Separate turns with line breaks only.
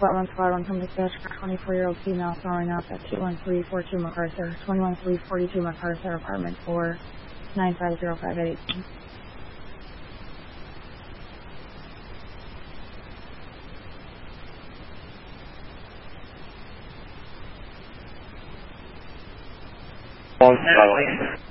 Squad 1 from dispatch for 24-year-old female throwing up at 21342 MacArthur, 21342 MacArthur, apartment 4, 95058.
Charlie.